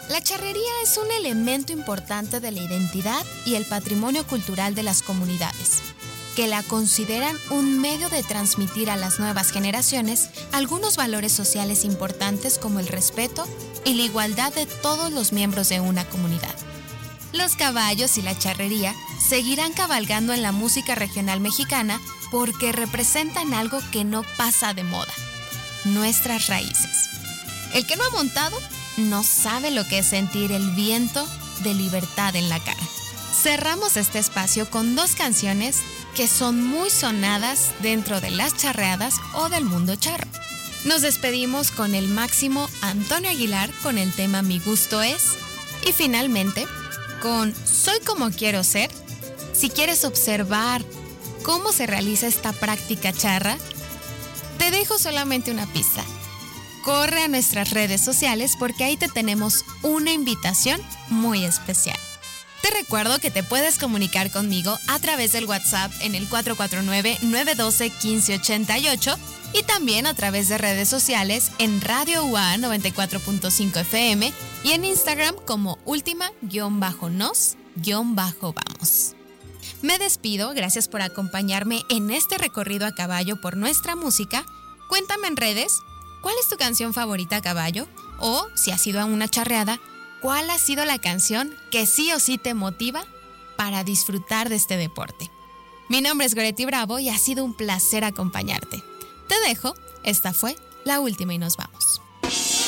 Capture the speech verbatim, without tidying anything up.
La charrería es un elemento importante de la identidad y el patrimonio cultural de las comunidades, que la consideran un medio de transmitir a las nuevas generaciones algunos valores sociales importantes como el respeto y la igualdad de todos los miembros de una comunidad. Los caballos y la charrería seguirán cabalgando en la música regional mexicana porque representan algo que no pasa de moda, nuestras raíces. El que no ha montado no sabe lo que es sentir el viento de libertad en la cara. Cerramos este espacio con dos canciones que son muy sonadas dentro de las charreadas o del mundo charro. Nos despedimos con el máximo Antonio Aguilar con el tema Mi Gusto Es y finalmente con Soy Como Quiero Ser. Si quieres observar cómo se realiza esta práctica charra, te dejo solamente una pista. Corre a nuestras redes sociales porque ahí te tenemos una invitación muy especial. Te recuerdo que te puedes comunicar conmigo a través del WhatsApp en el cuatro cuatro nueve, nueve uno dos, uno cinco ocho ocho y también a través de redes sociales en Radio U A noventa y cuatro punto cinco F M y en Instagram como última-nos-vamos. Me despido, gracias por acompañarme en este recorrido a caballo por nuestra música. Cuéntame en redes, ¿cuál es tu canción favorita a caballo? O, si has ido a una charreada, ¿cuál ha sido la canción que sí o sí te motiva para disfrutar de este deporte? Mi nombre es Goretti Bravo y ha sido un placer acompañarte. Te dejo, esta fue La Última y nos vamos.